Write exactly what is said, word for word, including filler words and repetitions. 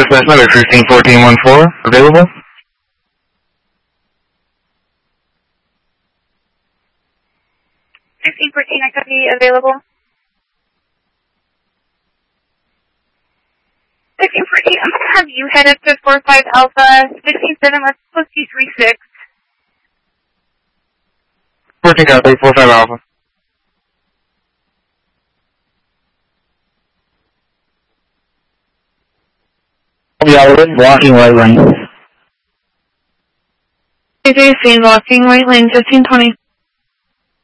Cessna at fifteen fourteen one four, available? fifteen fourteen, I copy, available. fifteen fourteen, I'm going to have you head up to four five Alpha, fifteen seven, let's post you three six. fourteen copy, four five Alpha. Yellow, blocking right lane. J J C, blocking right lane, fifteen twenty.